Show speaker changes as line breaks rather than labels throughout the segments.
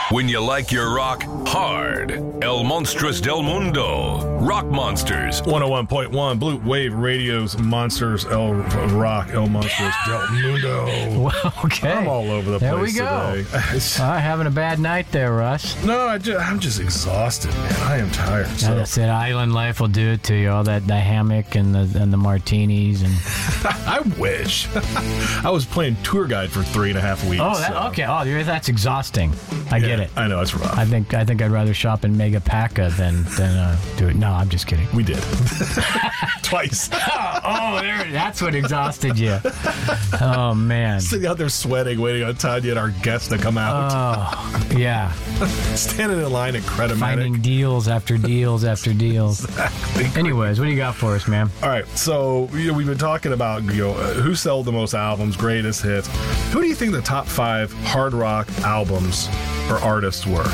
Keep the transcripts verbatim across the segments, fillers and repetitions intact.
When you like your rock hard, El Monstros del Mundo, Rock Monsters.
one oh one point one Blue Wave Radio's Monsters El Rock, El Monstros del Mundo.
Well, okay.
I'm all over the
there
place
we go.
today.
Uh, having a bad night there, Russ.
no, I just, I'm just exhausted, man. I am tired. So.
That's it. Island life will do it to you. All that the hammock and the and the martinis and.
I wish. I was playing tour guide for three and a half weeks.
Oh, that,
so.
okay. Oh, that's exhausting. I
Yeah,
get it.
I know it's rough.
I think I think I'd rather shop in Megapacka than than uh, do it. No, I'm just kidding.
We did twice.
Oh, there, that's what exhausted you. Oh man.
Sitting out there sweating, waiting on Tanya and our guests to come out.
Oh, yeah.
Standing in line at Credimatic.
Finding deals after deals after deals.
Exactly.
Anyways, what do you got for us, man?
All right, so you know, we've been talking about you know uh, who sold the most albums, greatest hits. Who do you think the top five hard rock albums or artists were?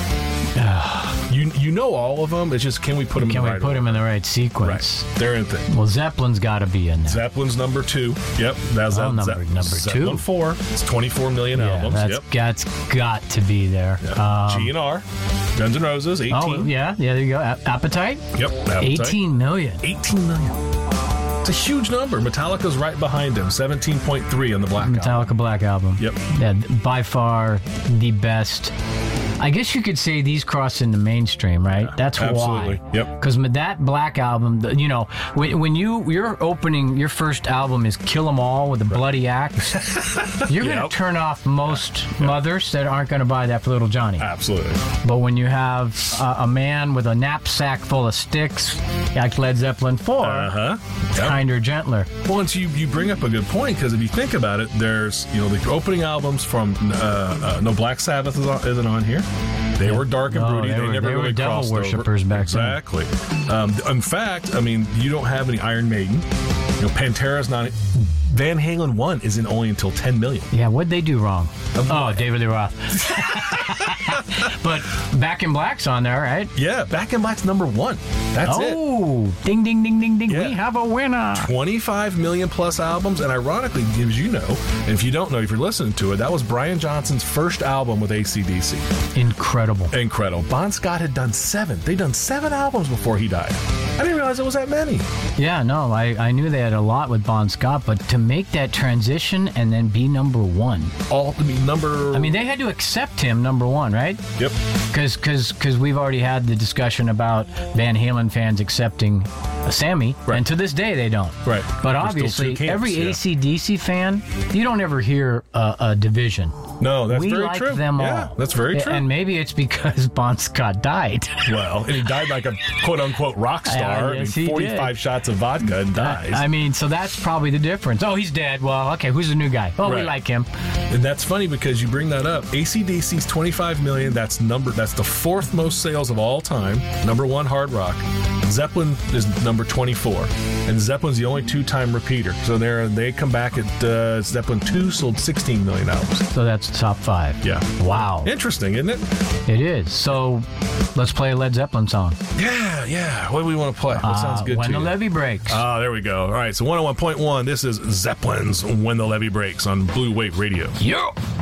you you know all of them. It's just can we put them?
Can
in the
we
right
put
order?
them in the right sequence?
Right, they're in thing.
Well, Zeppelin's got to be in there.
Zeppelin's number two. Yep, that's
Oh,
that,
number-
Ze-
number
Zeppelin
two.
four. It's twenty-four million
Yeah,
albums.
that's,
Yep.
that's got to be there.
Yeah.
Um,
G N R, Guns N' Roses, eighteen.
oh, yeah, yeah, there you go. A- Appetite?
Yep, Appetite.
eighteen million.
eighteen million. It's a huge number. Metallica's right behind him, seventeen point three on the Black
Metallica
Album.
Black Album.
Yep.
Yeah, by far the best. I guess you could say these cross into mainstream, right?
Yeah,
That's
absolutely.
why.
Yep.
Because that Black Album, the- you know, when, when you your opening, your first album is Kill 'Em All with a bloody axe, you're
Yep.
going to turn off most mothers that aren't going to buy that for little Johnny.
Absolutely.
But when you have a, a man with a knapsack full of sticks, like Led Zeppelin four,
Uh-huh.
it's
Yep.
kinder, gentler.
Well, and so you, you bring up a good point, because if you think about it, there's, you know, the opening albums from, uh, uh, no, Black Sabbath is on, isn't on here. They
Yeah.
were dark and
No,
broody.
they
They,
were-
never
they were
really
devil
crossed
worshippers
over.
back then.
Exactly. Um, in fact, I mean, you don't have any Iron Maiden. You know, Pantera's not. Van Halen one isn't only until ten million.
Yeah, what'd they do wrong?
Um,
oh, David Lee Roth. But Back in Black's on there, right?
Yeah, Back in Black's number one. That's it.
Oh, ding, ding, ding, ding, ding.
Yeah.
We have a winner.
twenty-five million plus albums, and ironically, as you know, and if you don't know, if you're listening to it, that was Brian Johnson's first album with A C D C.
Incredible.
Incredible. Bon Scott had done seven. They'd done seven albums before he died. I didn't realize it was that many.
Yeah, no, I, I knew they had a lot with Bon Scott, but to make that transition and then be number one.
All, I mean, number...
I mean, they had to accept him number one, right?
Yep.
Because cause, cause we've already had the discussion about Van Halen fans accepting uh, Sammy,
Right.
and to this day they don't.
Right.
But
There's still
obviously,
two camps,
every
yeah.
A C D C fan, you don't ever hear a, a division.
No, that's
we
very
like
true.
them
Yeah,
all.
that's very true.
And maybe it's because Bon Scott died.
Well, and he died like a quote-unquote rock star.
Yeah,
I
yes,
mean,
he
forty-five
did.
shots of vodka and dies.
I mean, so that's probably the difference. Oh, he's dead. Well, okay, who's the new guy? Oh, we
Right.
like him.
And that's funny because you bring that up. A C D C's twenty-five million. That's number. That's the fourth most sales of all time. Number one, hard rock. Zeppelin is number twenty-four, and Zeppelin's the only two-time repeater. So they they come back at uh, Zeppelin two sold sixteen million albums.
So that's top five.
Yeah.
Wow.
Interesting, isn't it?
It is. So let's play a Led Zeppelin song.
Yeah, yeah. What do we want to play? What
Uh,
sounds good
When
to
the
you?
Levee Breaks.
Ah, there we go. All right, so one oh one point one. This is Zeppelin's When the Levee Breaks on Blue Wave Radio.
Yeah.